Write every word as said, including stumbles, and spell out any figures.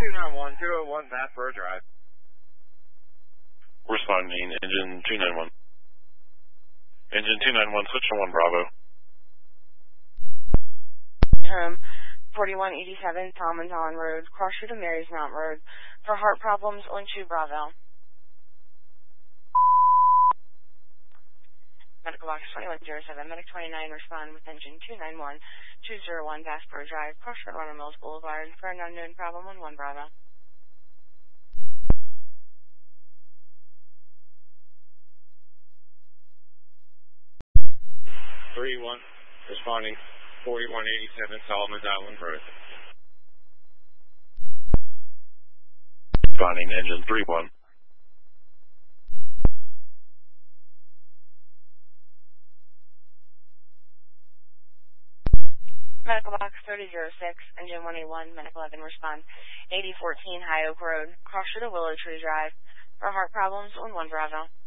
two nine one, two oh one Bass Pro Drive. Responding, engine two nine one. Engine two nine one, switch to one Bravo. Home, forty-one eighty-seven Talmonton Road, cross to Marys Mount Road. For heart problems, on two Bravo. Medical box twenty-one oh seven, Medic twenty-nine, respond with engine two nine one, two oh one Bass Pro Drive, cross to Warner Mills Boulevard, for an unknown problem on one Bravo. three one, responding, forty-one eighty-seven Solomon Island Road. Responding, engine three one. Medical box thirty oh six, engine one eighty-one, Medic eleven, respond, eighty fourteen High Oak Road, cross to Willow Tree Drive, for heart problems on one Bravo.